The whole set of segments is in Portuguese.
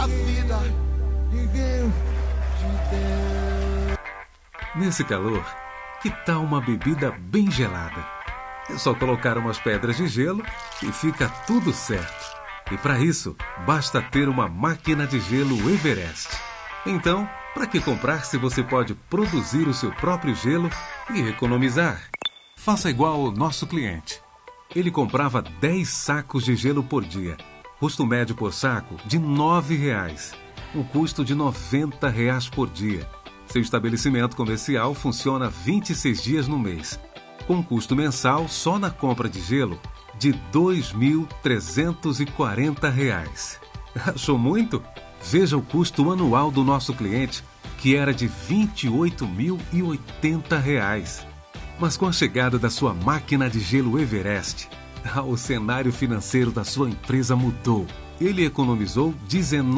a vida. Nesse calor, que tal uma bebida bem gelada? É só colocar umas pedras de gelo e fica tudo certo. E para isso, basta ter uma máquina de gelo Everest. Então, para que comprar se você pode produzir o seu próprio gelo e economizar? Faça igual ao nosso cliente. Ele comprava 10 sacos de gelo por dia. Custo médio por saco de R$ 9,00. Um custo de R$ 90,00 por dia. Seu estabelecimento comercial funciona 26 dias no mês, com custo mensal só na compra de gelo de R$ 2.340. Achou muito? Veja o custo anual do nosso cliente, que era de R$ 28.080. Mas com a chegada da sua máquina de gelo Everest, o cenário financeiro da sua empresa mudou. Ele economizou R$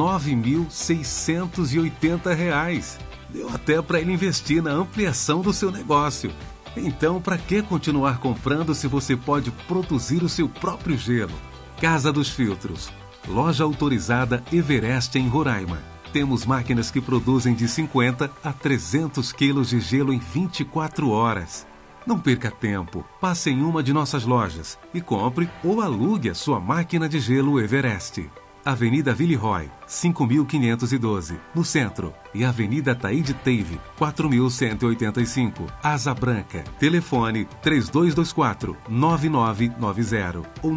19.680. Deu até para ele investir na ampliação do seu negócio. Então, para que continuar comprando se você pode produzir o seu próprio gelo? Casa dos Filtros. Loja autorizada Everest em Roraima. Temos máquinas que produzem de 50 a 300 quilos de gelo em 24 horas. Não perca tempo. Passe em uma de nossas lojas e compre ou alugue a sua máquina de gelo Everest. Avenida Villeroy, 5.512, no centro. E Avenida Taíde Teive, 4.185, Asa Branca. Telefone 3224-9990 ou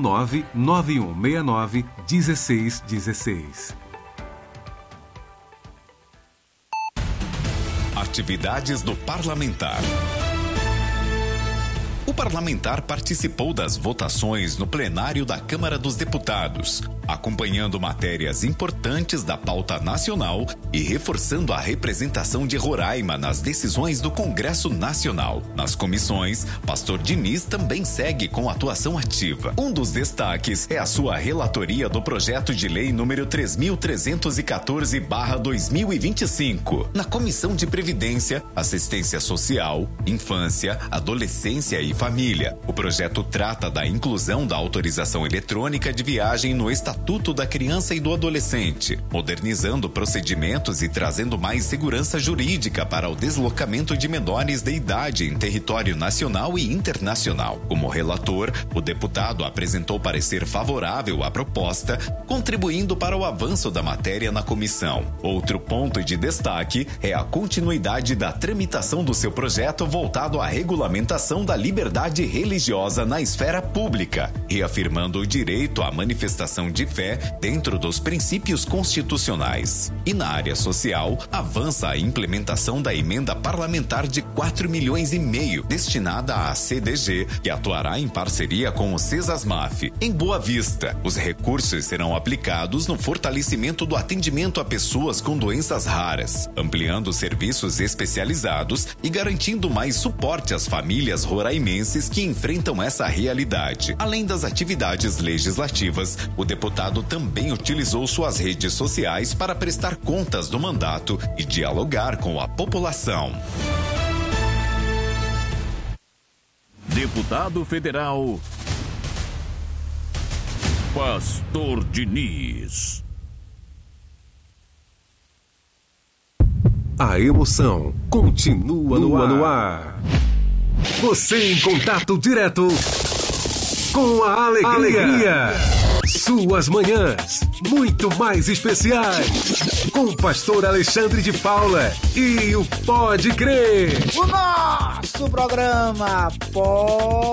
99169-1616. Atividades do parlamentar. O parlamentar participou das votações no plenário da Câmara dos Deputados, acompanhando matérias importantes da pauta nacional e reforçando a representação de Roraima nas decisões do Congresso Nacional. Nas comissões, Pastor Diniz também segue com atuação ativa. Um dos destaques é a sua relatoria do projeto de lei número 3.314/2025, na Comissão de Previdência, Assistência Social, Infância, Adolescência e Família. O projeto trata da inclusão da autorização eletrônica de viagem no Estatuto da Criança e do Adolescente, modernizando procedimentos e trazendo mais segurança jurídica para o deslocamento de menores de idade em território nacional e internacional. Como relator, o deputado apresentou parecer favorável à proposta, contribuindo para o avanço da matéria na comissão. Outro ponto de destaque é a continuidade da tramitação do seu projeto voltado à regulamentação da liberdade religiosa na esfera pública, reafirmando o direito à manifestação de fé dentro dos princípios constitucionais. E na área social, avança a implementação da emenda parlamentar de 4,5 milhões destinada à CDG, que atuará em parceria com o Cesasmaf. Em Boa Vista, os recursos serão aplicados no fortalecimento do atendimento a pessoas com doenças raras, ampliando serviços especializados e garantindo mais suporte às famílias roraimenses que enfrentam essa realidade. Além das atividades legislativas, o deputado também utilizou suas redes sociais para prestar contas do mandato e dialogar com a população. Deputado Federal Pastor Diniz. A emoção continua no ar. Você em contato direto com a alegria. Suas manhãs muito mais especiais. Com o pastor Alexandre de Paula e o Pode Crer. O nosso programa Pode